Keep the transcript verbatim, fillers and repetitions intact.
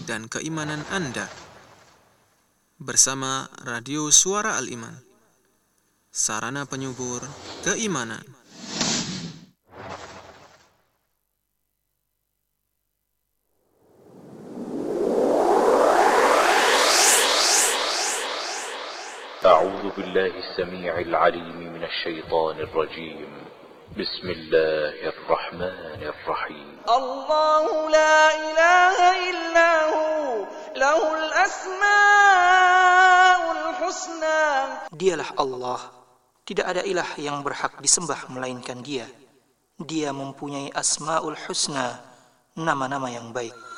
dan keimanan Anda. Bersama Radio Suara Al-Iman, sarana penyubur keimanan. أعوذ بالله السميع العليم من الشيطان الرجيم. بسم الله الرحمن الرحيم. الله لا إله إلا هو له الأسماء الحسنى. Dialah Allah, tidak ada ilah yang berhak disembah melainkan Dia. Dia mempunyai Asmaul Husna, nama-nama yang baik.